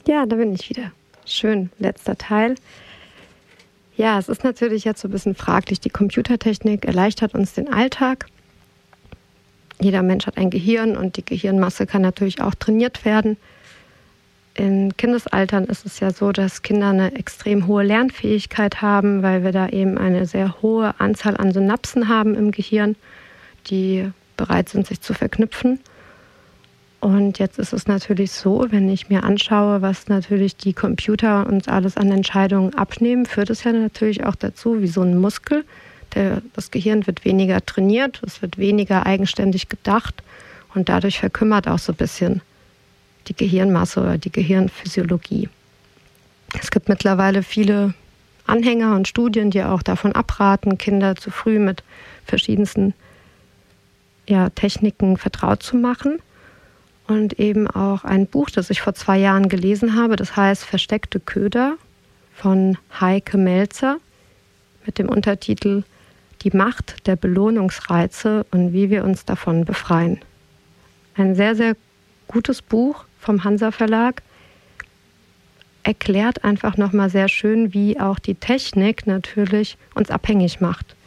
Ja, da bin ich wieder. Schön, letzter Teil. Ja, es ist natürlich jetzt so ein bisschen fraglich. Die Computertechnik erleichtert uns den Alltag. Jeder Mensch hat ein Gehirn und die Gehirnmasse kann natürlich auch trainiert werden. In Kindesaltern ist es ja so, dass Kinder eine extrem hohe Lernfähigkeit haben, weil wir da eben eine sehr hohe Anzahl an Synapsen haben im Gehirn, die bereit sind, sich zu verknüpfen. Und jetzt ist es natürlich so, wenn ich mir anschaue, was natürlich die Computer uns alles an Entscheidungen abnehmen, führt es ja natürlich auch dazu, wie so ein Muskel. Das Gehirn wird weniger trainiert, es wird weniger eigenständig gedacht und dadurch verkümmert auch so ein bisschen die Gehirnmasse oder die Gehirnphysiologie. Es gibt mittlerweile viele Anhänger und Studien, die auch davon abraten, Kinder zu früh mit verschiedensten Techniken vertraut zu machen. Und eben auch ein Buch, das ich vor 2 Jahren gelesen habe, das heißt Versteckte Köder von Heike Melzer mit dem Untertitel Die Macht der Belohnungsreize und wie wir uns davon befreien. Ein sehr, sehr gutes Buch vom Hansa Verlag, erklärt einfach nochmal sehr schön, wie auch die Technik natürlich uns abhängig macht.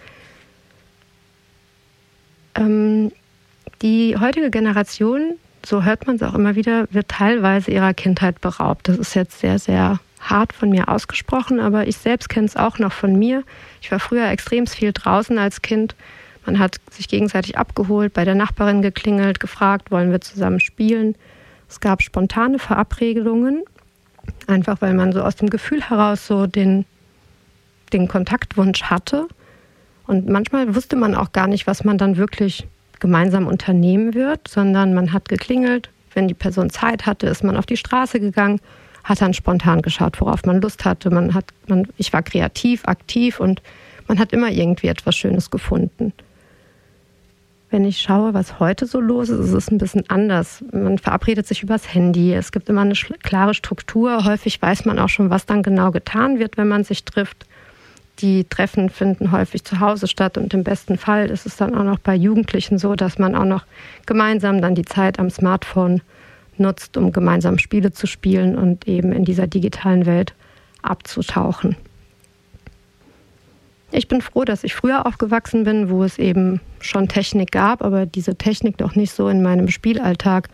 Die heutige Generation, so hört man es auch immer wieder, wird teilweise ihrer Kindheit beraubt. Das ist jetzt sehr, sehr hart von mir ausgesprochen, aber ich selbst kenne es auch noch von mir. Ich war früher extrem viel draußen als Kind. Man hat sich gegenseitig abgeholt, bei der Nachbarin geklingelt, gefragt, wollen wir zusammen spielen. Es gab spontane Verabredungen, einfach weil man so aus dem Gefühl heraus so den Kontaktwunsch hatte. Und manchmal wusste man auch gar nicht, was man dann wirklich gemeinsam unternehmen wird, sondern man hat geklingelt. Wenn die Person Zeit hatte, ist man auf die Straße gegangen, hat dann spontan geschaut, worauf man Lust hatte. Ich war kreativ, aktiv und man hat immer irgendwie etwas Schönes gefunden. Wenn ich schaue, was heute so los ist, ist es ein bisschen anders. Man verabredet sich übers Handy. Es gibt immer eine klare Struktur. Häufig weiß man auch schon, was dann genau getan wird, wenn man sich trifft. Die Treffen finden häufig zu Hause statt und im besten Fall ist es dann auch noch bei Jugendlichen so, dass man auch noch gemeinsam dann die Zeit am Smartphone nutzt, um gemeinsam Spiele zu spielen und eben in dieser digitalen Welt abzutauchen. Ich bin froh, dass ich früher aufgewachsen bin, wo es eben schon Technik gab, aber diese Technik noch nicht so in meinem Spielalltag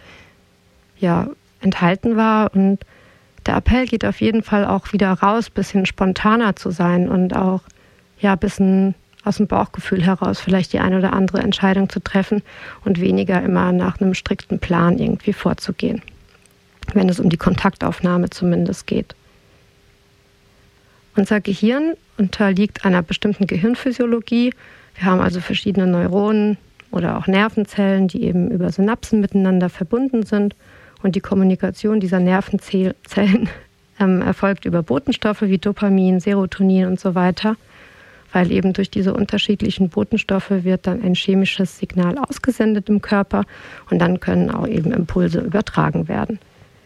enthalten war. Und der Appell geht auf jeden Fall auch wieder raus, ein bisschen spontaner zu sein und auch ein bisschen aus dem Bauchgefühl heraus vielleicht die eine oder andere Entscheidung zu treffen und weniger immer nach einem strikten Plan irgendwie vorzugehen, wenn es um die Kontaktaufnahme zumindest geht. Unser Gehirn unterliegt einer bestimmten Gehirnphysiologie. Wir haben also verschiedene Neuronen oder auch Nervenzellen, die eben über Synapsen miteinander verbunden sind. Und die Kommunikation dieser Nervenzellen erfolgt über Botenstoffe wie Dopamin, Serotonin und so weiter. Weil eben durch diese unterschiedlichen Botenstoffe wird dann ein chemisches Signal ausgesendet im Körper und dann können auch eben Impulse übertragen werden.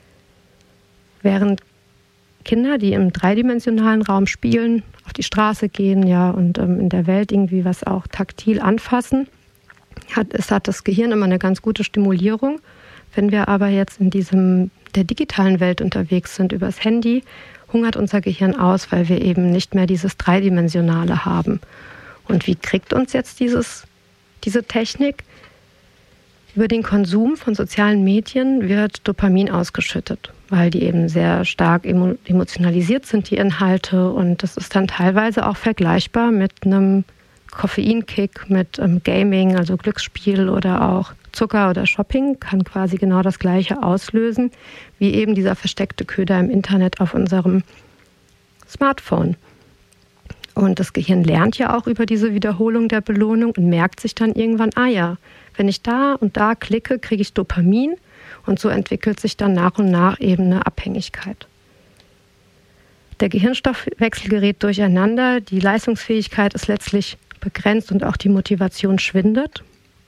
Während Kinder, die im dreidimensionalen Raum spielen, auf die Straße gehen und in der Welt irgendwie was auch taktil anfassen, hat das Gehirn immer eine ganz gute Stimulierung. Wenn wir aber jetzt in der digitalen Welt unterwegs sind, übers Handy, hungert unser Gehirn aus, weil wir eben nicht mehr dieses Dreidimensionale haben. Und wie kriegt uns jetzt diese Technik? Über den Konsum von sozialen Medien wird Dopamin ausgeschüttet, weil die eben sehr stark emotionalisiert sind, die Inhalte. Und das ist dann teilweise auch vergleichbar mit einem Koffeinkick, mit Gaming, also Glücksspiel oder auch Zucker oder Shopping, kann quasi genau das Gleiche auslösen, wie eben dieser versteckte Köder im Internet auf unserem Smartphone. Und das Gehirn lernt ja auch über diese Wiederholung der Belohnung und merkt sich dann irgendwann, wenn ich da und da klicke, kriege ich Dopamin und so entwickelt sich dann nach und nach eben eine Abhängigkeit. Der Gehirnstoffwechsel gerät durcheinander, die Leistungsfähigkeit ist letztlich begrenzt und auch die Motivation schwindet.